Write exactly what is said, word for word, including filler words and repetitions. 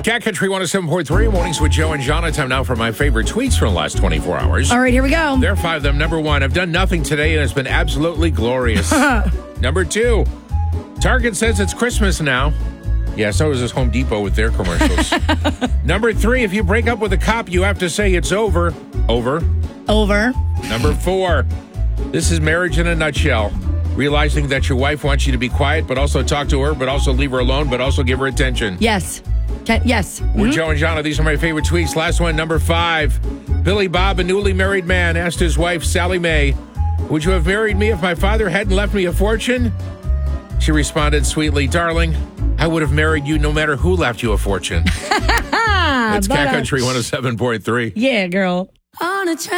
Cat Country one oh seven point three, mornings with Joe and Jonna. Time now for my favorite tweets from the last twenty-four hours. All right, here we go. There are five of them. Number one, I've done nothing today and it's been absolutely glorious. Number two, Target says it's Christmas now. Yeah, so is this Home Depot with their commercials. Number three, if you break up with a cop, you have to say it's over. Over. Over. Number four, this is marriage in a nutshell. Realizing that your wife wants you to be quiet, but also talk to her, but also leave her alone, but also give her attention. Yes. Can, yes. We're Mm-hmm. Joe and Jonna. These are my favorite tweets. Last one, number five. Billy Bob, a newly married man, asked his wife, Sally Mae, would you have married me if my father hadn't left me a fortune? She responded sweetly, darling, I would have married you no matter who left you a fortune. It's Cat Country one oh seven point three. Yeah, girl. On a